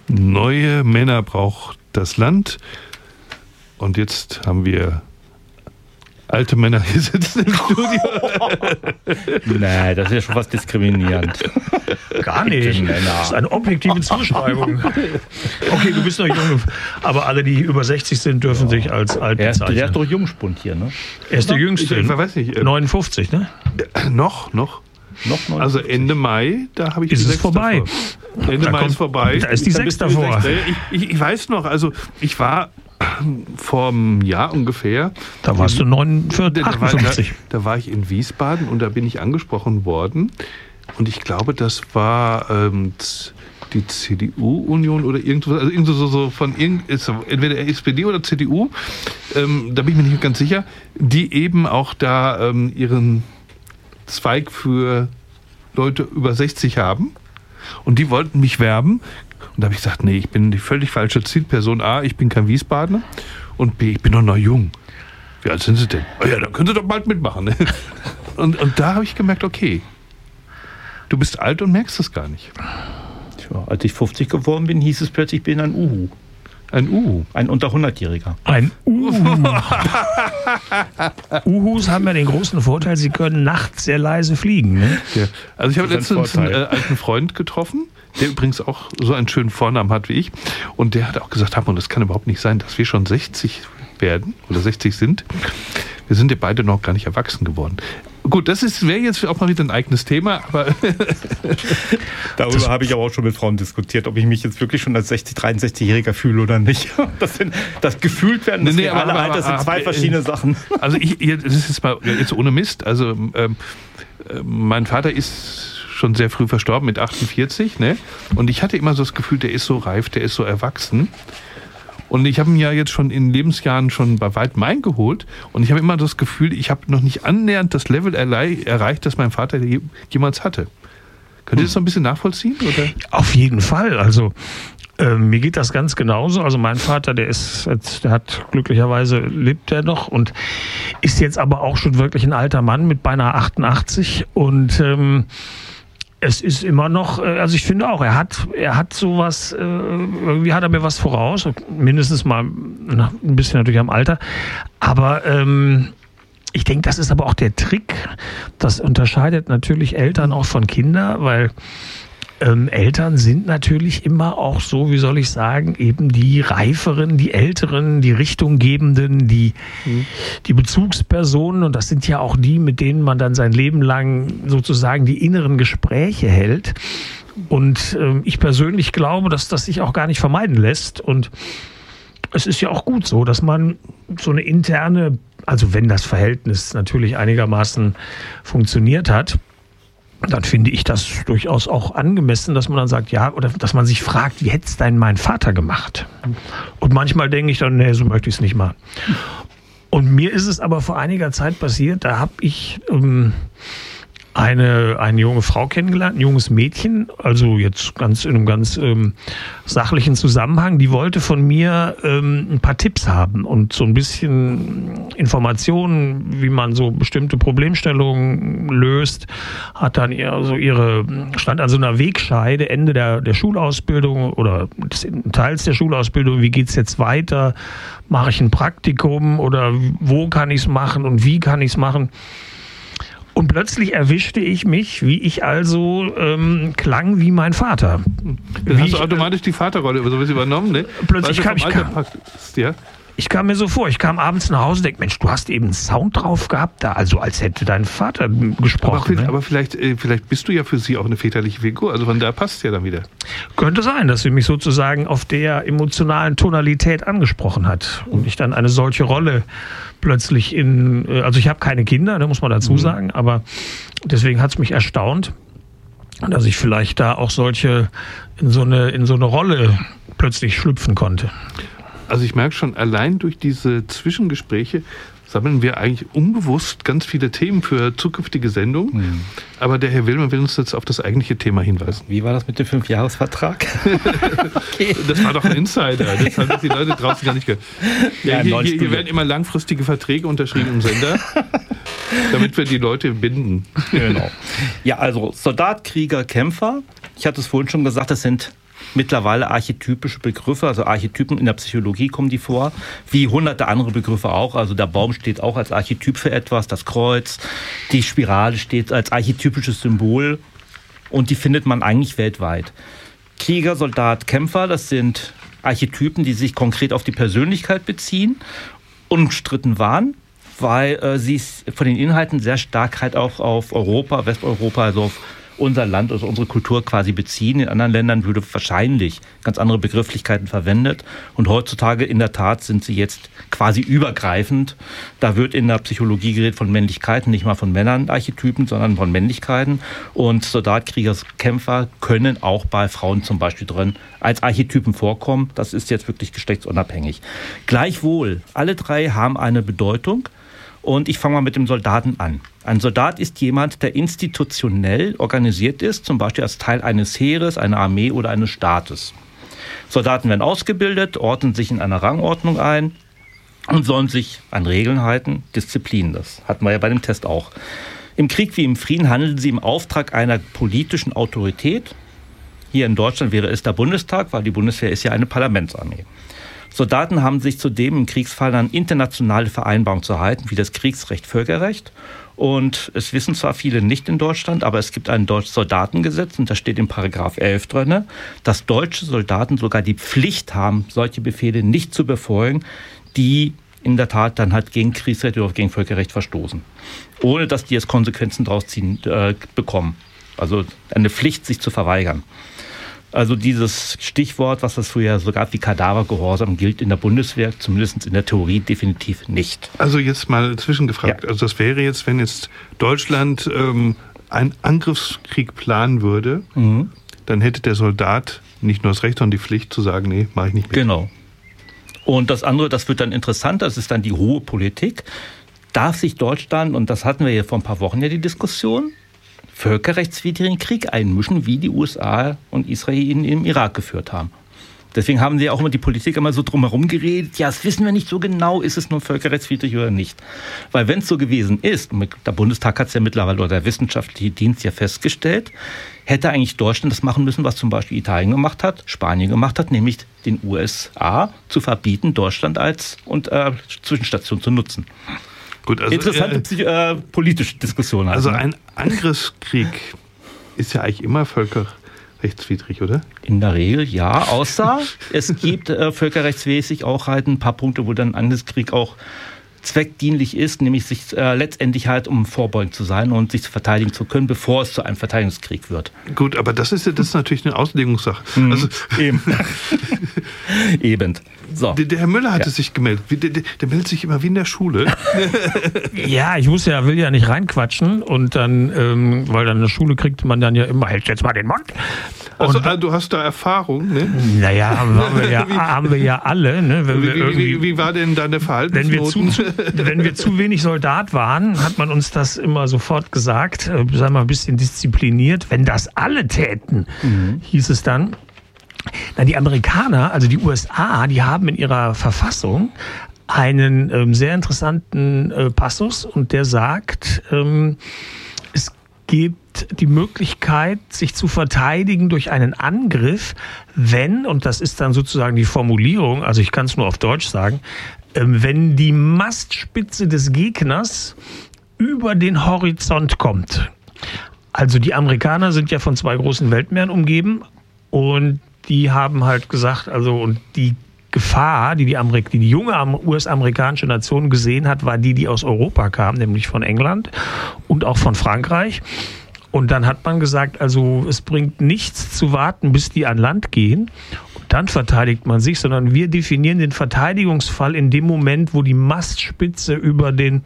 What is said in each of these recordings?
Neue Männer braucht das Land. Und jetzt haben wir alte Männer hier sitzen im Studio. Nein, das ist ja schon fast diskriminierend. Gar nicht. Das ist eine objektive Zuschreibung. Okay, du bist noch jung, aber alle, die über 60 sind, dürfen sich als alt bezeichnen. Der ist doch Jungspund hier, ne? Er ist der Jüngste. Ich weiß nicht. 59, ne? Noch. Also Ende Mai, da habe ich ist die es 6 vorbei. Davor. Ende Mai ist vorbei. Da ist die 6 davor. Ich weiß noch, also ich war vor einem Jahr ungefähr. Da warst du 58. Da war ich in Wiesbaden und da bin ich angesprochen worden. Und ich glaube, das war die CDU-Union oder irgendwas, also irgendwo so von entweder SPD oder CDU, da bin ich mir nicht ganz sicher, die eben auch da ihren Zweig für Leute über 60 haben. Und die wollten mich werben. Und da habe ich gesagt, nee, ich bin die völlig falsche Zielperson. A, ich bin kein Wiesbadener. Und B, ich bin noch jung. Wie alt sind Sie denn? Oh ja, dann können Sie doch bald mitmachen. Ne? Und da habe ich gemerkt, okay, du bist alt und merkst es gar nicht. Tja, als ich 50 geworden bin, hieß es plötzlich, ich bin ein Uhu. Ein Uhu? Ein unter 100-Jähriger. Ein Uhu. Uhus haben ja den großen Vorteil, sie können nachts sehr leise fliegen. Ne? Ja. Also ich habe letztens einen alten Freund getroffen, der übrigens auch so einen schönen Vornamen hat wie ich. Und der hat auch gesagt, das kann überhaupt nicht sein, dass wir schon 60 werden oder 60 sind. Wir sind ja beide noch gar nicht erwachsen geworden. Gut, wäre jetzt auch mal wieder ein eigenes Thema, aber darüber habe ich aber auch schon mit Frauen diskutiert, ob ich mich jetzt wirklich schon als 63-Jähriger fühle oder nicht. Das gefühlt werden, das reale Alter sind zwei verschiedene Sachen. Also das ist jetzt mal jetzt ohne Mist. Also mein Vater ist schon sehr früh verstorben, mit 48, ne? Und ich hatte immer so das Gefühl, der ist so reif, der ist so erwachsen. Und ich habe ihn ja jetzt schon in Lebensjahren schon bei weitem eingeholt. Und ich habe immer das Gefühl, ich habe noch nicht annähernd das Level erreicht, das mein Vater jemals hatte. Könnt ihr das so ein bisschen nachvollziehen? Oder? Auf jeden Fall. Also mir geht das ganz genauso. Also mein Vater, der hat glücklicherweise, lebt er noch und ist jetzt aber auch schon wirklich ein alter Mann mit beinahe 88. Und es ist immer noch, also ich finde auch, er hat sowas, irgendwie hat er mir was voraus, mindestens mal ein bisschen natürlich am Alter, aber ich denke, das ist aber auch der Trick, das unterscheidet natürlich Eltern auch von Kindern, weil Eltern sind natürlich immer auch so, wie soll ich sagen, eben die Reiferen, die Älteren, die Richtunggebenden, die Bezugspersonen. Und das sind ja auch die, mit denen man dann sein Leben lang sozusagen die inneren Gespräche hält. Und ich persönlich glaube, dass das sich auch gar nicht vermeiden lässt. Und es ist ja auch gut so, dass man so eine interne, also wenn das Verhältnis natürlich einigermaßen funktioniert hat, dann finde ich das durchaus auch angemessen, dass man dann sagt, ja, oder dass man sich fragt, wie hätte es denn mein Vater gemacht? Und manchmal denke ich dann, nee, so möchte ich es nicht machen. Und mir ist es aber vor einiger Zeit passiert, da habe ich eine junge Frau kennengelernt, ein junges Mädchen, also jetzt in einem ganz sachlichen Zusammenhang, die wollte von mir ein paar Tipps haben und so ein bisschen Informationen, wie man so bestimmte Problemstellungen löst, stand an so einer Wegscheide, Ende der Schulausbildung oder Teils der Schulausbildung, wie geht's jetzt weiter, mache ich ein Praktikum oder wo kann ich es machen und wie kann ich es machen? Und plötzlich erwischte ich mich, wie ich also klang wie mein Vater. Dann hast du automatisch die Vaterrolle übernommen, ne? Plötzlich ich kam mir so vor, ich kam abends nach Hause und denke, Mensch, du hast eben einen Sound drauf gehabt, da, also als hätte dein Vater gesprochen. Aber vielleicht bist du ja für sie auch eine väterliche Figur, also von da passt ja dann wieder. Könnte sein, dass sie mich sozusagen auf der emotionalen Tonalität angesprochen hat und ich dann eine solche Rolle plötzlich also ich habe keine Kinder, muss man dazu sagen, aber deswegen hat es mich erstaunt, dass ich vielleicht da auch in so eine Rolle plötzlich schlüpfen konnte. Also ich merke schon, allein durch diese Zwischengespräche sammeln wir eigentlich unbewusst ganz viele Themen für zukünftige Sendungen. Aber der Herr Willmann will uns jetzt auf das eigentliche Thema hinweisen. Wie war das mit dem 5-Jahres-Vertrag? Okay. Das war doch ein Insider. Das haben die Leute draußen gar nicht gehört. Ja, hier werden immer langfristige Verträge unterschrieben im Sender, damit wir die Leute binden. Genau. Ja, also Soldat, Krieger, Kämpfer. Ich hatte es vorhin schon gesagt, das sind mittlerweile archetypische Begriffe, also Archetypen in der Psychologie kommen die vor, wie hunderte andere Begriffe auch. Also der Baum steht auch als Archetyp für etwas, das Kreuz, die Spirale steht als archetypisches Symbol und die findet man eigentlich weltweit. Krieger, Soldat, Kämpfer, das sind Archetypen, die sich konkret auf die Persönlichkeit beziehen, unumstritten waren, weil sie von den Inhalten sehr stark halt auch auf Europa, Westeuropa, also auf unser Land, also unsere Kultur quasi beziehen. In anderen Ländern würde wahrscheinlich ganz andere Begrifflichkeiten verwendet. Und heutzutage in der Tat sind sie jetzt quasi übergreifend. Da wird in der Psychologie geredet von Männlichkeiten, nicht mal von Männern Archetypen, sondern von Männlichkeiten. Und Soldat, Krieger, Kämpfer können auch bei Frauen zum Beispiel drin als Archetypen vorkommen. Das ist jetzt wirklich geschlechtsunabhängig. Gleichwohl, alle drei haben eine Bedeutung. Und ich fange mal mit dem Soldaten an. Ein Soldat ist jemand, der institutionell organisiert ist, zum Beispiel als Teil eines Heeres, einer Armee oder eines Staates. Soldaten werden ausgebildet, ordnen sich in einer Rangordnung ein und sollen sich an Regeln halten, Disziplin. Das hatten wir ja bei dem Test auch. Im Krieg wie im Frieden handeln sie im Auftrag einer politischen Autorität. Hier in Deutschland wäre es der Bundestag, weil die Bundeswehr ist ja eine Parlamentsarmee. Soldaten haben sich zudem im Kriegsfall an internationale Vereinbarungen zu halten, wie das Kriegsrecht, Völkerrecht. Und es wissen zwar viele nicht in Deutschland, aber es gibt ein deutsches Soldatengesetz und da steht in Paragraph 11 drin, dass deutsche Soldaten sogar die Pflicht haben, solche Befehle nicht zu befolgen, die in der Tat dann halt gegen Kriegsrecht oder gegen Völkerrecht verstoßen, ohne dass die jetzt Konsequenzen daraus ziehen bekommen. Also eine Pflicht, sich zu verweigern. Also dieses Stichwort, was es früher so gab wie Kadavergehorsam, gilt in der Bundeswehr, zumindest in der Theorie, definitiv nicht. Also jetzt mal zwischengefragt. Ja. Also das wäre jetzt, wenn jetzt Deutschland einen Angriffskrieg planen würde, dann hätte der Soldat nicht nur das Recht, sondern die Pflicht zu sagen, nee, mache ich nicht mit. Genau. Und das andere, das wird dann interessant, das ist dann die hohe Politik. Darf sich Deutschland, und das hatten wir ja vor ein paar Wochen ja die Diskussion, völkerrechtswidrigen Krieg einmischen, wie die USA und Israel ihn im Irak geführt haben. Deswegen haben sie auch immer die Politik immer so drumherum geredet, ja, das wissen wir nicht so genau, ist es nur völkerrechtswidrig oder nicht. Weil wenn es so gewesen ist, und der Bundestag hat es ja mittlerweile, oder der wissenschaftliche Dienst ja festgestellt, hätte eigentlich Deutschland das machen müssen, was zum Beispiel Italien gemacht hat, Spanien gemacht hat, nämlich den USA zu verbieten, Deutschland als Zwischenstation zu nutzen. Gut, also, interessante politische Diskussion. Also ein Angriffskrieg ist ja eigentlich immer völkerrechtswidrig, oder? In der Regel ja, außer es gibt völkerrechtsmäßig auch halt ein paar Punkte, wo dann ein Angriffskrieg auch zweckdienlich ist, nämlich sich letztendlich halt um vorbeugend zu sein und sich verteidigen zu können, bevor es zu einem Verteidigungskrieg wird. Gut, aber das ist natürlich eine Auslegungssache. Also eben. Eben. So. Der Herr Müller hatte sich gemeldet. Der meldet sich immer wie in der Schule. Ja, ich will ja nicht reinquatschen und dann, weil dann in der Schule kriegt man dann ja immer, halt jetzt mal den Mund. Also du hast da Erfahrung, ne? Naja, haben wir ja alle. Ne? Wie war denn deine Verhaltensnoten? Wenn wir zu wenig Soldat waren, hat man uns das immer sofort gesagt, sei mal ein bisschen diszipliniert. Wenn das alle täten, hieß es dann. Na, die Amerikaner, also die USA, die haben in ihrer Verfassung einen sehr interessanten Passus und der sagt, es gibt die Möglichkeit, sich zu verteidigen durch einen Angriff, wenn, und das ist dann sozusagen die Formulierung, also ich kann es nur auf Deutsch sagen, wenn die Mastspitze des Gegners über den Horizont kommt. Also die Amerikaner sind ja von 2 großen Weltmeeren umgeben und die haben halt gesagt, also und die Gefahr, die junge US-amerikanische Nation gesehen hat, war die aus Europa kam, nämlich von England und auch von Frankreich. Und dann hat man gesagt, also es bringt nichts zu warten, bis die an Land gehen. Und dann verteidigt man sich, sondern wir definieren den Verteidigungsfall in dem Moment, wo die Mastspitze über den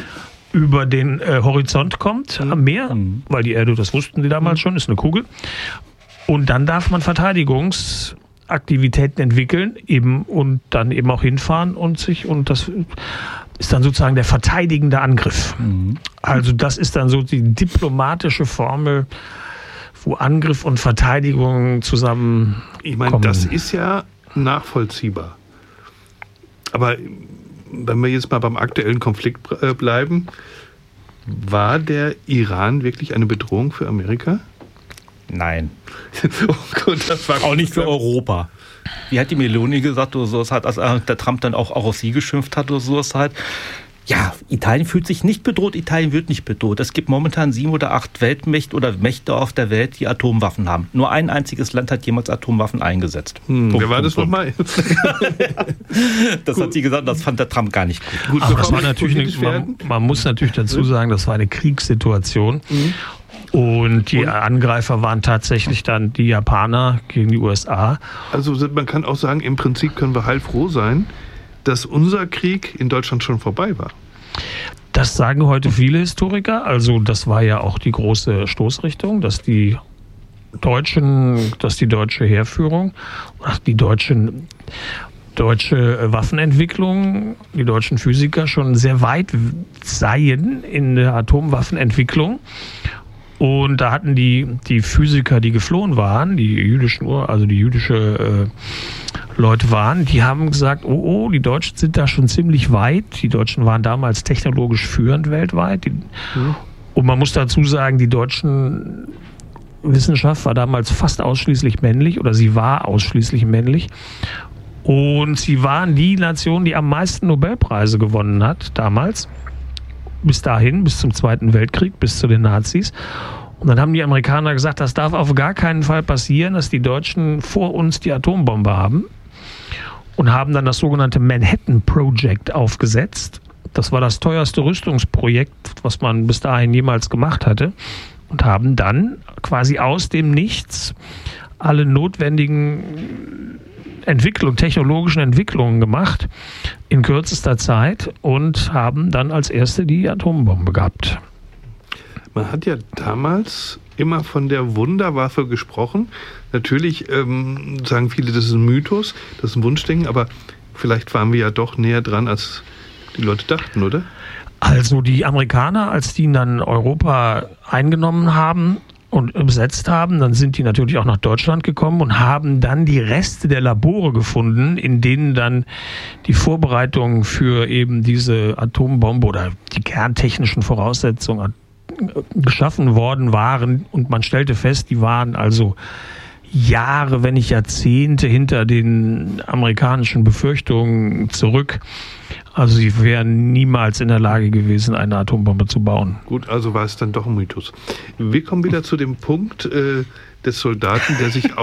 Horizont kommt, am Meer, weil die Erde, das wussten die damals schon, ist eine Kugel. Und dann darf man Verteidigungsaktivitäten entwickeln und dann eben auch hinfahren und das ist dann sozusagen der verteidigende Angriff. Also das ist dann so die diplomatische Formel, wo Angriff und Verteidigung zusammenkommen. Ich meine, das ist ja nachvollziehbar. Aber wenn wir jetzt mal beim aktuellen Konflikt bleiben, war der Iran wirklich eine Bedrohung für Amerika? Nein. Oh Gott, das war auch nicht für Europa. Wie hat die Meloni gesagt oder sowas halt, als der Trump dann auch auf sie geschimpft hat oder sowas halt. Ja, Italien fühlt sich nicht bedroht, Italien wird nicht bedroht. Es gibt momentan 7 oder 8 Weltmächte oder Mächte auf der Welt, die Atomwaffen haben. Nur ein einziges Land hat jemals Atomwaffen eingesetzt. Wer war das nochmal? Das hat sie gesagt, das fand der Trump gar nicht gut. Aber das war natürlich man muss natürlich dazu sagen, das war eine Kriegssituation. Und die Angreifer waren tatsächlich dann die Japaner gegen die USA. Also man kann auch sagen, im Prinzip können wir heilfroh sein, dass unser Krieg in Deutschland schon vorbei war. Das sagen heute viele Historiker. Also das war ja auch die große Stoßrichtung, dass die deutsche Heerführung, die deutsche Waffenentwicklung, die deutschen Physiker schon sehr weit seien in der Atomwaffenentwicklung. Und da hatten die Physiker, die geflohen waren, die jüdische Leute waren, die haben gesagt, die Deutschen sind da schon ziemlich weit. Die Deutschen waren damals technologisch führend weltweit. Und man muss dazu sagen, die deutschen Wissenschaft war damals fast ausschließlich männlich oder sie war ausschließlich männlich. Und sie waren die Nation, die am meisten Nobelpreise gewonnen hat damals. Bis dahin, bis zum Zweiten Weltkrieg, bis zu den Nazis. Und dann haben die Amerikaner gesagt, das darf auf gar keinen Fall passieren, dass die Deutschen vor uns die Atombombe haben. Und haben dann das sogenannte Manhattan Project aufgesetzt. Das war das teuerste Rüstungsprojekt, was man bis dahin jemals gemacht hatte. Und haben dann quasi aus dem Nichts alle notwendigen technologischen Entwicklungen gemacht in kürzester Zeit und haben dann als erste die Atombombe gehabt. Man hat ja damals immer von der Wunderwaffe gesprochen. Natürlich sagen viele, das ist ein Mythos, das ist ein Wunschdenken, aber vielleicht waren wir ja doch näher dran, als die Leute dachten, oder? Also die Amerikaner, als die dann Europa eingenommen haben und besetzt haben, dann sind die natürlich auch nach Deutschland gekommen und haben dann die Reste der Labore gefunden, in denen dann die Vorbereitungen für eben diese Atombombe oder die kerntechnischen Voraussetzungen geschaffen worden waren. Und man stellte fest, die waren also Jahre, wenn nicht Jahrzehnte hinter den amerikanischen Befürchtungen zurück. Also sie wären niemals in der Lage gewesen, eine Atombombe zu bauen. Gut, also war es dann doch ein Mythos. Wir kommen wieder zu dem Punkt des Soldaten,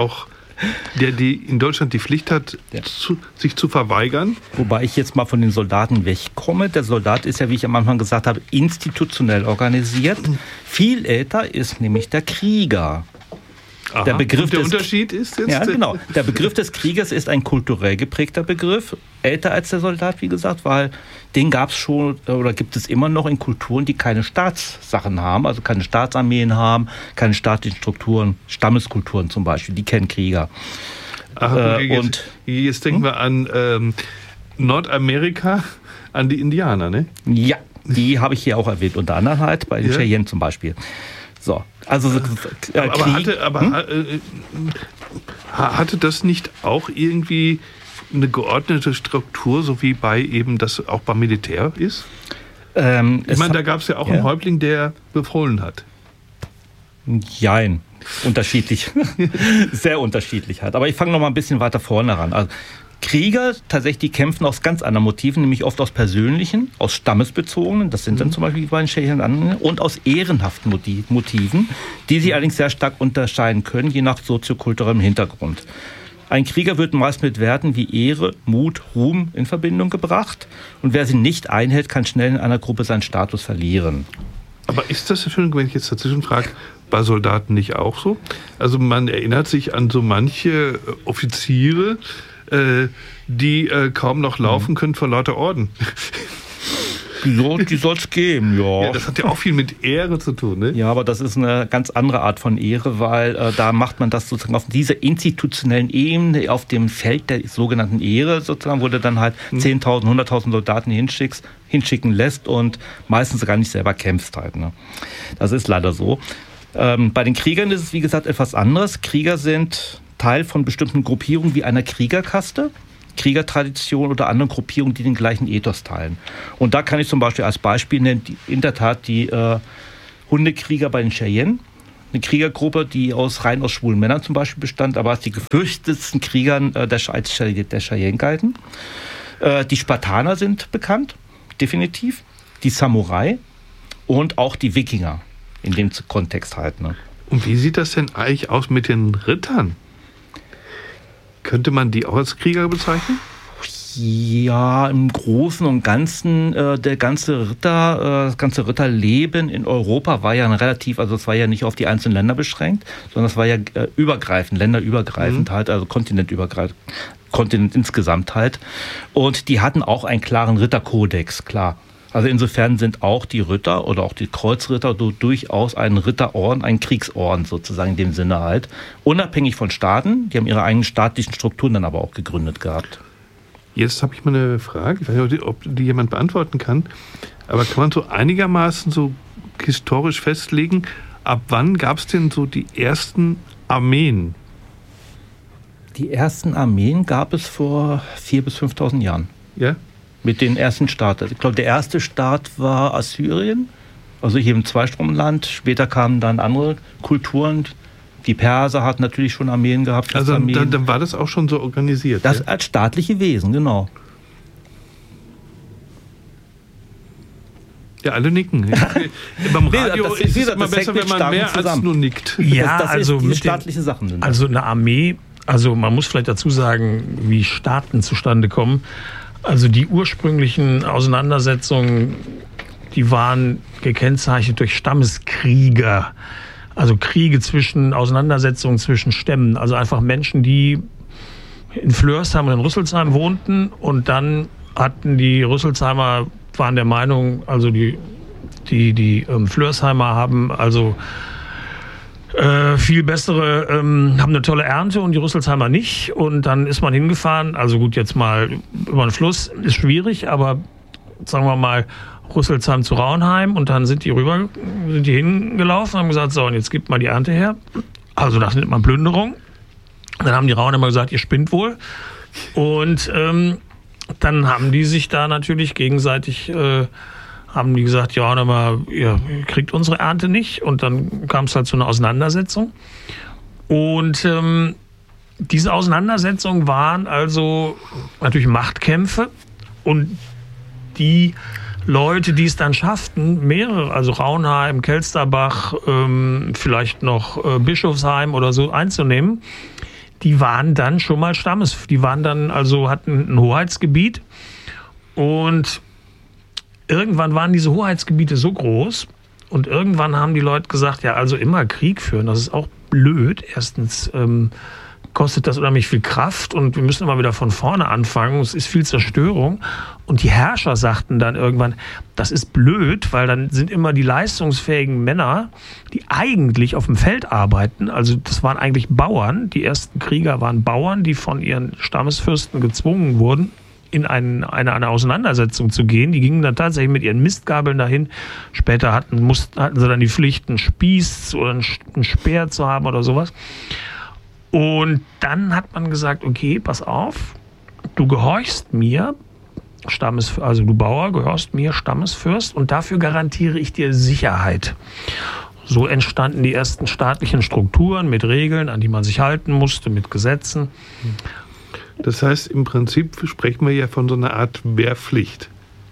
der in Deutschland die Pflicht hat, sich zu verweigern. Wobei ich jetzt mal von den Soldaten wegkomme. Der Soldat ist ja, wie ich am Anfang gesagt habe, institutionell organisiert. Viel älter ist nämlich der Krieger. Aha. Der Unterschied ist jetzt... Ja, genau. Der Begriff des Kriegers ist ein kulturell geprägter Begriff. Älter als der Soldat, wie gesagt, weil den gab es schon oder gibt es immer noch in Kulturen, die keine Staatssachen haben, also keine Staatsarmeen haben, keine staatlichen Strukturen, Stammeskulturen zum Beispiel, die kennen Krieger. Ach, jetzt denken wir an Nordamerika, an die Indianer, ne? Ja, die habe ich hier auch erwähnt, unter anderem halt bei den Cheyenne zum Beispiel. So, also hatte das nicht auch irgendwie eine geordnete Struktur, so wie bei eben das auch beim Militär ist? Ich meine, da gab es ja auch einen Häuptling, der befohlen hat. Jein, unterschiedlich, sehr unterschiedlich halt. Aber ich fange noch mal ein bisschen weiter vorne ran. Also Krieger tatsächlich, die kämpfen aus ganz anderen Motiven, nämlich oft aus persönlichen, aus stammesbezogenen, das sind dann zum Beispiel bei den Cheyenne, und aus ehrenhaften Motiven, die sich allerdings sehr stark unterscheiden können, je nach soziokulturellem Hintergrund. Ein Krieger wird meist mit Werten wie Ehre, Mut, Ruhm in Verbindung gebracht, und wer sie nicht einhält, kann schnell in einer Gruppe seinen Status verlieren. Aber ist das, wenn ich jetzt dazwischen frage, bei Soldaten nicht auch so? Also man erinnert sich an so manche Offiziere, die kaum noch laufen können vor lauter Orden. Die soll es geben, ja. Ja. Das hat ja auch viel mit Ehre zu tun, ne? Ja, aber das ist eine ganz andere Art von Ehre, weil da macht man das sozusagen auf dieser institutionellen Ebene, auf dem Feld der sogenannten Ehre sozusagen, wo du dann halt 10.000, 100.000 Soldaten hinschicken lässt und meistens gar nicht selber kämpfst halt. Ne? Das ist leider so. Bei den Kriegern ist es, wie gesagt, etwas anderes. Krieger sind Teil von bestimmten Gruppierungen wie einer Kriegerkaste, Kriegertradition oder anderen Gruppierungen, die den gleichen Ethos teilen. Und da kann ich zum Beispiel als Beispiel nennen, in der Tat die Hundekrieger bei den Cheyenne. eine Kriegergruppe, die rein aus schwulen Männern zum Beispiel bestand, aber als die gefürchtetsten Kriegern der Cheyenne galten. Die Spartaner sind bekannt, definitiv. Die Samurai und auch die Wikinger in dem Kontext halt. Ne? Und wie sieht das denn eigentlich aus mit den Rittern? Könnte man die auch als Krieger bezeichnen? Ja, im Großen und Ganzen, das ganze Ritterleben in Europa war ja es war ja nicht auf die einzelnen Länder beschränkt, sondern es war ja länderübergreifend halt, also kontinent insgesamt halt. Und die hatten auch einen klaren Ritterkodex, klar. Also insofern sind auch die Ritter oder auch die Kreuzritter durchaus ein Ritterorden, ein Kriegsorden sozusagen in dem Sinne halt. Unabhängig von Staaten, die haben ihre eigenen staatlichen Strukturen dann aber auch gegründet gehabt. Jetzt habe ich mal eine Frage, ich weiß nicht, ob die jemand beantworten kann, aber kann man so einigermaßen so historisch festlegen, ab wann gab es denn so die ersten Armeen? Die ersten Armeen gab es vor 4.000 bis 5.000 Jahren. Ja? Mit den ersten Staaten. Ich glaube, der erste Staat war Assyrien, also hier im Zweistromland. Später kamen dann andere Kulturen. Die Perser hatten natürlich schon Armeen gehabt. Also dann war das auch schon so organisiert? Das als staatliche Wesen, genau. Ja, alle nicken. Beim Radio ist es immer besser, wenn man mehr als nur nickt. Ja, das also mit staatliche Sachen sind. Also eine Armee, also man muss vielleicht dazu sagen, wie Staaten zustande kommen. Also die ursprünglichen Auseinandersetzungen, die waren gekennzeichnet durch Stammeskrieger. Also Auseinandersetzungen zwischen Stämmen. Also einfach Menschen, die in Flörsheim und in Rüsselsheim wohnten und dann hatten die Rüsselsheimer, waren der Meinung, also die Flörsheimer haben also viel bessere, haben eine tolle Ernte und die Rüsselsheimer nicht. Und dann ist man hingefahren, also gut, jetzt mal über den Fluss, ist schwierig, aber sagen wir mal Rüsselsheim zu Rauenheim und dann sind die hingelaufen und haben gesagt, so, und jetzt gibt mal die Ernte her. Also das nennt man Plünderung. Dann haben die Rauenheimer gesagt, ihr spinnt wohl. Und dann haben die sich da natürlich gegenseitig haben die gesagt, ja, aber ihr kriegt unsere Ernte nicht. Und dann kam es halt zu einer Auseinandersetzung. Und diese Auseinandersetzungen waren also natürlich Machtkämpfe. Und die Leute, die es dann schafften, mehrere, also Rauenheim, Kelsterbach, vielleicht noch Bischofsheim oder so einzunehmen, die waren dann schon mal hatten ein Hoheitsgebiet. Und irgendwann waren diese Hoheitsgebiete so groß und irgendwann haben die Leute gesagt, ja, also immer Krieg führen, das ist auch blöd. Erstens kostet das unheimlich viel Kraft und wir müssen immer wieder von vorne anfangen. Es ist viel Zerstörung. Und die Herrscher sagten dann irgendwann, das ist blöd, weil dann sind immer die leistungsfähigen Männer, die eigentlich auf dem Feld arbeiten. Also das waren eigentlich Bauern. Die ersten Krieger waren Bauern, die von ihren Stammesfürsten gezwungen wurden, in eine Auseinandersetzung zu gehen. Die gingen dann tatsächlich mit ihren Mistgabeln dahin. Später hatten sie dann die Pflicht, einen Spieß oder einen Speer zu haben oder sowas. Und dann hat man gesagt, okay, pass auf, du gehorchst mir, also du Bauer, gehorchst mir, Stammesfürst, und dafür garantiere ich dir Sicherheit. So entstanden die ersten staatlichen Strukturen mit Regeln, an die man sich halten musste, mit Gesetzen. Das heißt, im Prinzip sprechen wir ja von so einer Art Wehrpflicht.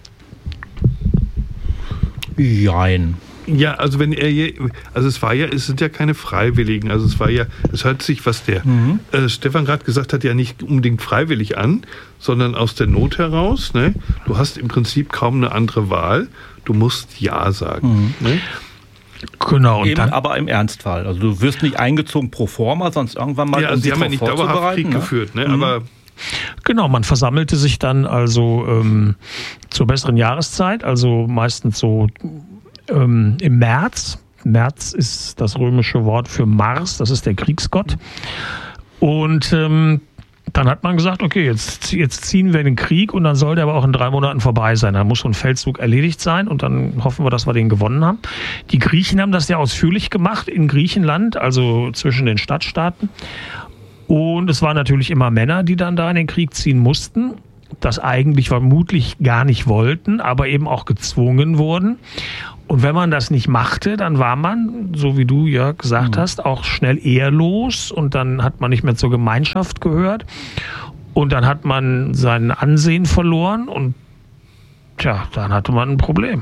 Jein. Ja, also es sind ja keine Freiwilligen. Also es hört sich, was der Stefan gerade gesagt hat, ja nicht unbedingt freiwillig an, sondern aus der Not heraus. Ne? Du hast im Prinzip kaum eine andere Wahl. Du musst Ja sagen. Ne? Genau. Und aber im Ernstfall. Also du wirst nicht eingezogen pro forma, sonst irgendwann mal. Ja, also sie haben ja nicht dauerhaft Krieg geführt, ne? Aber genau, man versammelte sich dann also zur besseren Jahreszeit, also meistens so im März. März ist das römische Wort für Mars, das ist der Kriegsgott. Und dann hat man gesagt, okay, jetzt ziehen wir in den Krieg und dann soll der aber auch in 3 Monaten vorbei sein. Dann muss so ein Feldzug erledigt sein und dann hoffen wir, dass wir den gewonnen haben. Die Griechen haben das ja ausführlich gemacht in Griechenland, also zwischen den Stadtstaaten. Und es waren natürlich immer Männer, die dann da in den Krieg ziehen mussten. das eigentlich vermutlich gar nicht wollten, aber eben auch gezwungen wurden. Und wenn man das nicht machte, dann war man, so wie du, Jörg, gesagt hast, auch schnell ehelos und dann hat man nicht mehr zur Gemeinschaft gehört und dann hat man sein Ansehen verloren und dann hatte man ein Problem.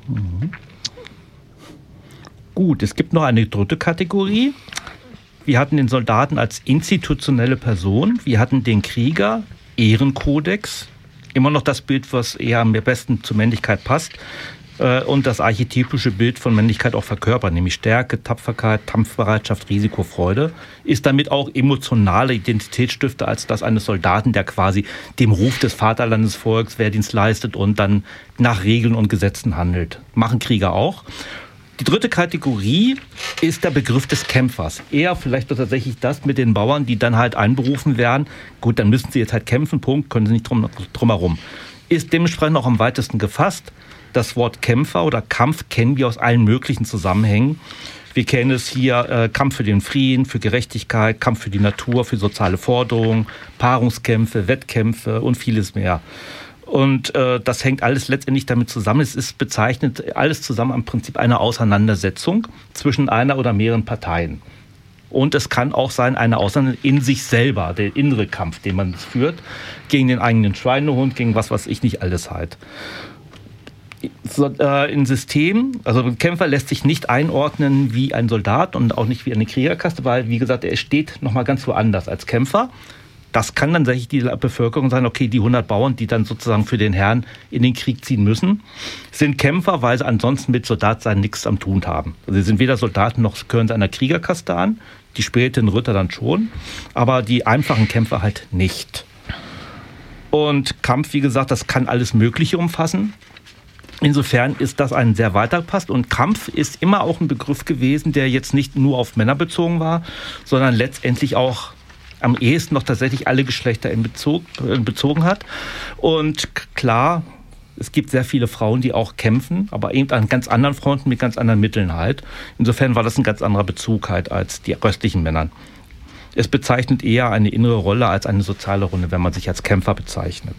Gut, es gibt noch eine dritte Kategorie. Wir hatten den Soldaten als institutionelle Person, wir hatten den Krieger, Ehrenkodex, immer noch das Bild, was eher am besten zur Männlichkeit passt, und das archetypische Bild von Männlichkeit auch verkörpert, nämlich Stärke, Tapferkeit, Kampfbereitschaft, Risikofreude, ist damit auch emotionale Identitätsstifter als das eines Soldaten, der quasi dem Ruf des Vaterlandes folgt, Wehrdienst leistet und dann nach Regeln und Gesetzen handelt. Machen Krieger auch. Die dritte Kategorie ist der Begriff des Kämpfers. Eher vielleicht tatsächlich das mit den Bauern, die dann halt einberufen werden. Gut, dann müssen sie jetzt halt kämpfen, Punkt, können sie nicht drum herum. Ist dementsprechend auch am weitesten gefasst. Das Wort Kämpfer oder Kampf kennen wir aus allen möglichen Zusammenhängen. Wir kennen es hier, Kampf für den Frieden, für Gerechtigkeit, Kampf für die Natur, für soziale Forderungen, Paarungskämpfe, Wettkämpfe und vieles mehr. Und das hängt alles letztendlich damit zusammen. Es ist bezeichnet alles zusammen im Prinzip eine Auseinandersetzung zwischen einer oder mehreren Parteien. Und es kann auch sein, eine Auseinandersetzung in sich selber, der innere Kampf, den man führt, gegen den eigenen Schweinehund, gegen was weiß ich nicht alles halt. Ein System, also ein Kämpfer lässt sich nicht einordnen wie ein Soldat und auch nicht wie eine Kriegerkaste, weil, wie gesagt, er steht nochmal ganz woanders als Kämpfer. Das kann dann tatsächlich die Bevölkerung sein, okay, die 100 Bauern, die dann sozusagen für den Herrn in den Krieg ziehen müssen, sind Kämpfer, weil sie ansonsten mit Soldatsein nichts am Tun haben. Also sie sind weder Soldaten noch gehören sie einer Kriegerkaste an, die späteren Ritter dann schon, aber die einfachen Kämpfer halt nicht. Und Kampf, wie gesagt, das kann alles Mögliche umfassen. Insofern ist das ein sehr weiter Pass. Und Kampf ist immer auch ein Begriff gewesen, der jetzt nicht nur auf Männer bezogen war, sondern letztendlich auch am ehesten noch tatsächlich alle Geschlechter bezogen hat. Und klar, es gibt sehr viele Frauen, die auch kämpfen, aber eben an ganz anderen Fronten mit ganz anderen Mitteln halt. Insofern war das ein ganz anderer Bezug halt als die restlichen Männer. Es bezeichnet eher eine innere Rolle als eine soziale Rolle, wenn man sich als Kämpfer bezeichnet.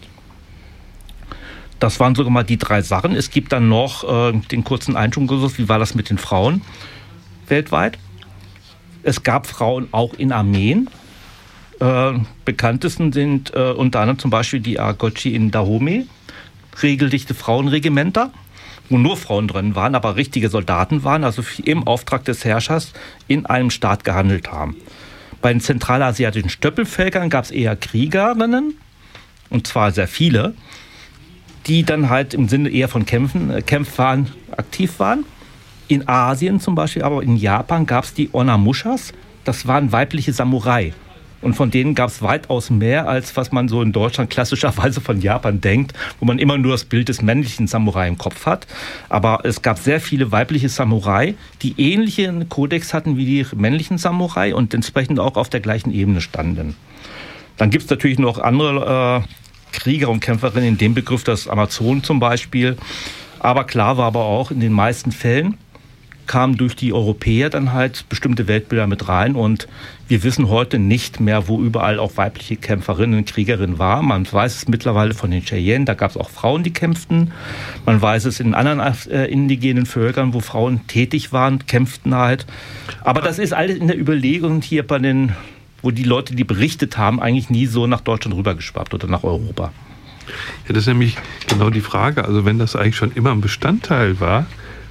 Das waren sogar mal die 3 Sachen. Es gibt dann noch den kurzen Einschub, wie war das mit den Frauen weltweit? Es gab Frauen auch in Armeen. Bekanntesten sind unter anderem zum Beispiel die Argoschi in Dahomey, regeldichte Frauenregimenter, wo nur Frauen drin waren, aber richtige Soldaten waren, also im Auftrag des Herrschers in einem Staat gehandelt haben. Bei den zentralasiatischen Stöppelvölkern gab es eher Kriegerinnen, und zwar sehr viele, die dann halt im Sinne eher von Kämpfen aktiv waren. In Asien zum Beispiel, aber in Japan gab es die Onamushas, das waren weibliche Samurai. Und von denen gab es weitaus mehr, als was man so in Deutschland klassischerweise von Japan denkt, wo man immer nur das Bild des männlichen Samurai im Kopf hat. Aber es gab sehr viele weibliche Samurai, die ähnliche Kodex hatten wie die männlichen Samurai und entsprechend auch auf der gleichen Ebene standen. Dann gibt es natürlich noch andere Krieger und Kämpferinnen in dem Begriff, das Amazonen zum Beispiel. Aber klar war aber auch, in den meisten Fällen kamen durch die Europäer dann halt bestimmte Weltbilder mit rein und wir wissen heute nicht mehr, wo überall auch weibliche Kämpferinnen und Kriegerinnen waren. Man weiß es mittlerweile von den Cheyenne, da gab es auch Frauen, die kämpften. Man weiß es in anderen indigenen Völkern, wo Frauen tätig waren, kämpften halt. Aber das ist alles in der Überlegung hier bei den, wo die Leute, die berichtet haben, eigentlich nie so nach Deutschland rübergeschwappt oder nach Europa. Ja, das ist nämlich genau die Frage. Also wenn das eigentlich schon immer ein Bestandteil war,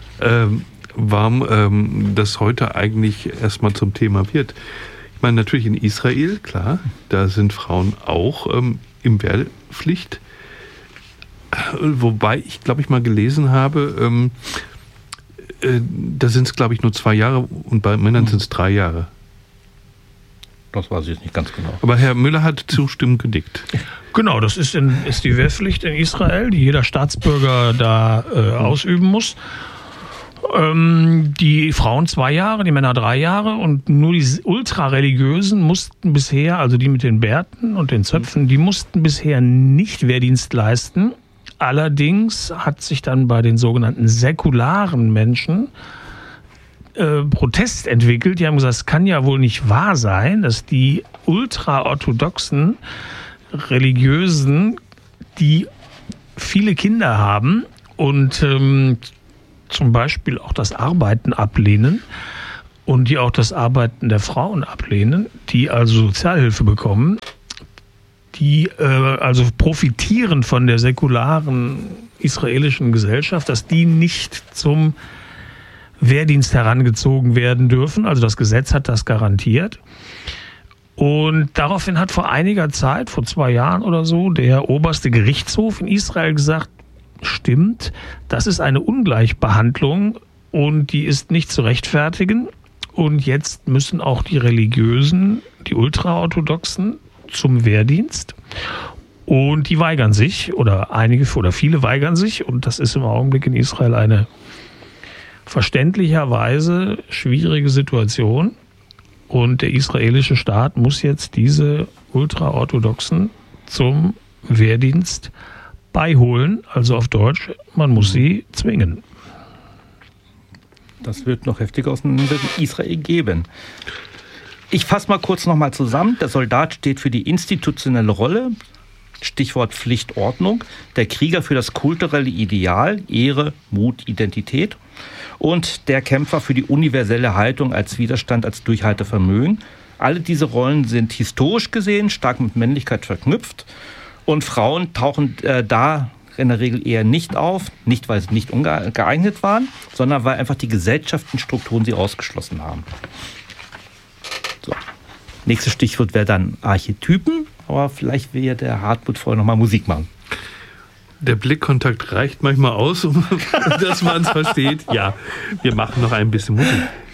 warum das heute eigentlich erstmal zum Thema wird. Ich meine, natürlich in Israel, klar, da sind Frauen auch im Wehrpflicht. Wobei ich, glaube ich, mal gelesen habe, da sind es, glaube ich, nur 2 Jahre und bei Männern sind es 3 Jahre. Das weiß ich jetzt nicht ganz genau. Aber Herr Müller hat zustimmend gedickt. Genau, das ist die Wehrpflicht in Israel, die jeder Staatsbürger da ausüben muss. Die Frauen 2 Jahre, die Männer 3 Jahre und nur die Ultrareligiösen mussten bisher, also die mit den Bärten und den Zöpfen, die mussten bisher nicht Wehrdienst leisten. Allerdings hat sich dann bei den sogenannten säkularen Menschen Protest entwickelt. Die haben gesagt, es kann ja wohl nicht wahr sein, dass die ultraorthodoxen religiösen die viele Kinder haben und zum Beispiel auch das Arbeiten ablehnen und die auch das Arbeiten der Frauen ablehnen, die also Sozialhilfe bekommen, die also profitieren von der säkularen israelischen Gesellschaft, dass die nicht zum Wehrdienst herangezogen werden dürfen. Also das Gesetz hat das garantiert. Und daraufhin hat vor einiger Zeit, vor 2 Jahren oder so, der oberste Gerichtshof in Israel gesagt, stimmt, das ist eine Ungleichbehandlung und die ist nicht zu rechtfertigen. Und jetzt müssen auch die Religiösen, die Ultraorthodoxen, zum Wehrdienst. Und die weigern sich, oder einige oder viele weigern sich. Und das ist im Augenblick in Israel eine verständlicherweise schwierige Situation. Und der israelische Staat muss jetzt diese Ultraorthodoxen zum Wehrdienst beiholen. Also auf Deutsch, man muss sie zwingen. Das wird noch heftige Auseinandersetzungen in Israel geben. Ich fasse mal kurz nochmal zusammen. Der Soldat steht für die institutionelle Rolle, Stichwort Pflichtordnung, der Krieger für das kulturelle Ideal, Ehre, Mut, Identität und der Kämpfer für die universelle Haltung als Widerstand, als Durchhaltevermögen. Alle diese Rollen sind historisch gesehen stark mit Männlichkeit verknüpft und Frauen tauchen da in der Regel eher nicht auf, nicht weil sie nicht geeignet waren, sondern weil einfach die Gesellschaftsstrukturen sie ausgeschlossen haben. So. Nächstes Stichwort wäre dann Archetypen, aber vielleicht will ja der Hartmut vorher nochmal Musik machen. Der Blickkontakt reicht manchmal aus, dass man es versteht. Ja, wir machen noch ein bisschen Musik.